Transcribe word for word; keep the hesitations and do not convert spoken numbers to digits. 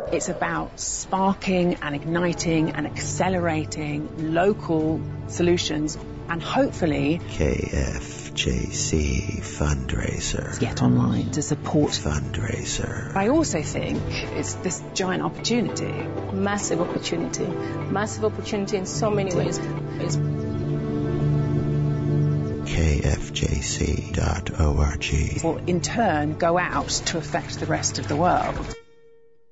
It's about sparking and igniting and accelerating local solutions and hopefully K F J C fundraiser. Get online to support fundraiser. I also think it's this giant opportunity. Massive opportunity. Massive opportunity in so many ways. It's K F J C dot org will in turn go out to affect the rest of the world.